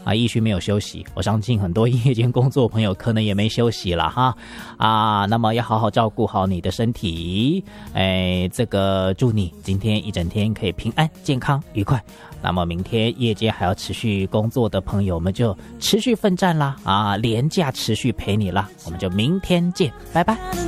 奕迅没有休息，我相信很多夜间工作朋友可能也没休息了哈那么要好好照顾好你的身体，这个祝你今天一整天可以平安健康愉快。那么明天夜间还要持续工作的朋友们就持续奋战啦连假持续陪你啦，我们就明天见，拜拜。